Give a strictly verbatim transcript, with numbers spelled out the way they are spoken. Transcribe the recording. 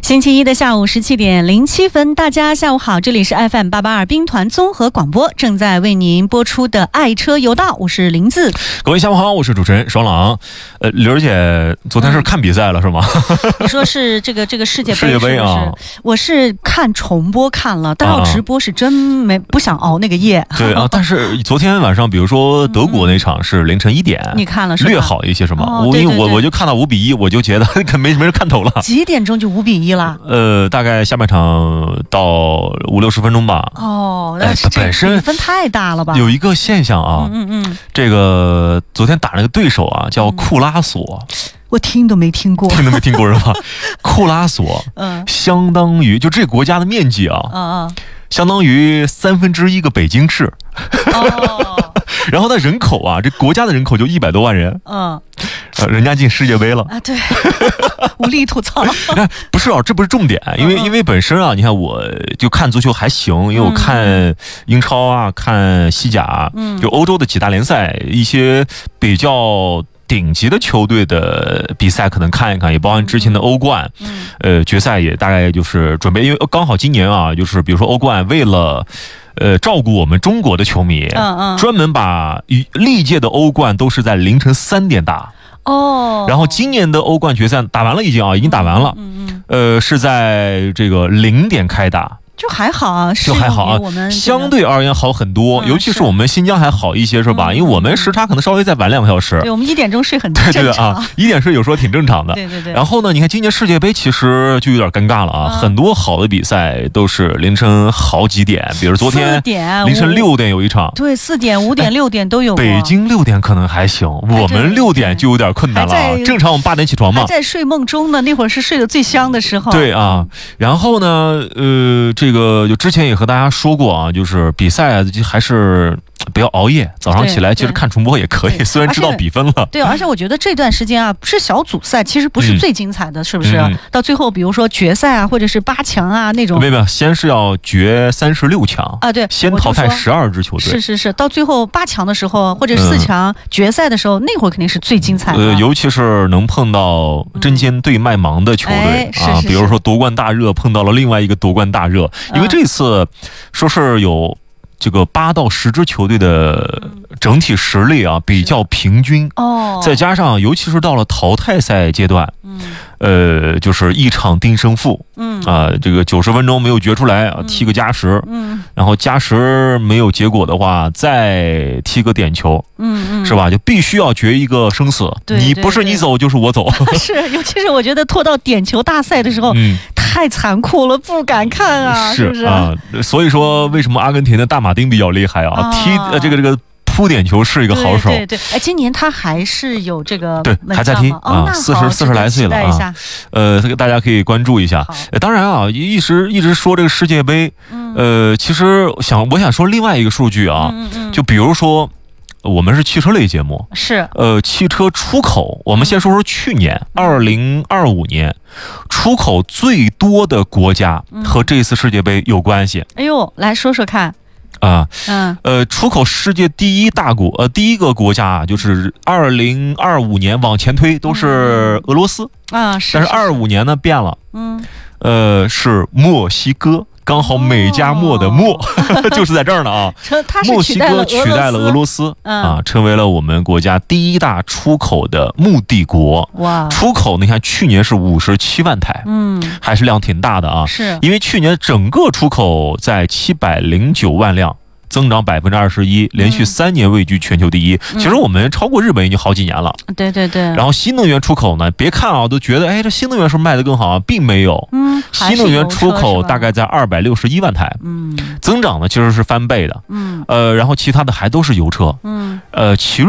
星期一的下午十七点零七分，大家下午好，这里是 F M 八八二兵团综合广播，正在为您播出的爱车有道，我是林子。 各位下午好，我是主持人爽朗。呃，刘儿姐昨天是看比赛了、嗯、是吗？ 你说是这个这个世界杯？ 世界杯啊， 是是我是看重播看了，但是直播是真没、啊、不想熬那个夜。 对啊，但是昨天晚上，比如说德国那场是凌晨一点， 嗯、你看了是吧？ 略好一些是吗？ 哦、 我因为我我就看到五比一，我就觉得没没人看头了。 几点钟就五比一了？ 呃，大概下半场到五六十分钟吧。 哦，那是本身比分太大了吧？ 有一个现象啊， 嗯嗯嗯， 这个昨天打那个对手啊，叫库拉索。嗯， 我听都没听过， 听都没听过是吧？库拉索， 嗯， 相当于就这个国家的面积啊， 嗯嗯， 相当于三分之一个北京市。 哦， 然后它人口啊，这国家的人口就一百多万人， 嗯， 呃，人家进世界杯了啊，对，无力吐槽。 不是啊，这不是重点，因为因为本身啊，你看我就看足球还行，因为我看英超啊，看西甲，嗯，就欧洲的几大联赛，一些比较顶级的球队的比赛可能看一看，也包含之前的欧冠，嗯，呃，决赛也大概就是准备，因为刚好今年啊，就是比如说欧冠为了呃照顾我们中国的球迷，嗯嗯，专门把历届的欧冠都是在凌晨三点打。哦，然后今年的欧冠决赛打完了已经啊，已经打完了，嗯嗯，呃，是在这个零点开打。 就还好啊， 就还好啊， 我们相对而言好很多，嗯、尤其是我们新疆还好一些，是吧？嗯、因为我们时差可能稍微再晚两个小时。 对，我们一点钟睡很正常。 对对啊，一点睡有时候挺正常的。 对对对。 然后呢，你看今年世界杯其实就有点尴尬了啊，嗯、很多好的比赛都是凌晨好几点，比如昨天凌晨六点有一场。 对，四点、五点、六点都有。 北京六点可能还行，我们六点就有点困难了啊。正常我们八点起床嘛。 还在睡梦中呢，那会儿是睡得最香的时候。 对啊，然后呢，呃，这个就之前也和大家说过啊，就是比赛啊，还是不要熬夜，早上起来其实看重播也可以，虽然知道比分了。 对，而且我觉得这段时间啊，是小组赛其实不是最精彩的，嗯、是不是？嗯、到最后，比如说决赛啊，或者是八强啊那种。 没有没有，先是要决三十六强啊，对， 先淘汰十二支球队。 是是是，到最后八强的时候，或者四强、嗯、决赛的时候，那会儿肯定是最精彩的。 呃，尤其是能碰到针尖对麦芒的球队、 嗯哎、 啊， 是是是， 比如说夺冠大热碰到了另外一个夺冠大热，因为这次说是有这个八到十支球队的整体实力啊比较平均哦，再加上尤其是到了淘汰赛阶段，嗯，呃，就是一场定胜负，嗯啊，这个九十分钟没有决出来啊，踢个加时，嗯，然后加时没有结果的话，再踢个点球，嗯嗯，是吧？就必须要决一个生死， 对， 你不是你走就是我走， 是，尤其是我觉得拖到点球大赛的时候，嗯。太残酷了，不敢看啊，是不是啊？所以说，为什么阿根廷的大马丁比较厉害啊？啊踢呃这个这个扑点球是一个好手。 对 对, 对，哎，今年他还是有这个对还在踢啊，四十四十来岁了啊。呃，这个大家可以关注一下。呃、当然啊，一直一直说这个世界杯，嗯、呃，其实想我想说另外一个数据啊，嗯嗯就比如说。我们是汽车类节目， 是呃，汽车出口。我们先说说去年二零二五年出口最多的国家和这次世界杯有关系。 哎呦，来说说看啊，嗯，呃，出口世界第一大国，呃，第一个国家啊，就是二零二五年往前推都是俄罗斯啊，是， 但是二五年呢变了，嗯，呃，是墨西哥。刚好美加墨的墨、哦、就是在这儿呢啊！墨西哥取代了俄罗斯、嗯、啊，成为了我们国家第一大出口的目的国。哇！出口你看去年是五十七万台，嗯，还是量挺大的啊。 是， 因为去年整个出口在七百零九万辆。增长百分之二十一，连续三年位居全球第一。嗯、其实我们超过日本已经好几年了。 对对对。 然后新能源出口呢，别看啊，都觉得哎，这新能源是不是卖得更好啊？并没有。嗯。新能源出口大概在二百六十一万台。嗯。增长呢其实是翻倍的。嗯。呃，然后其他的还都是油车。嗯。呃，其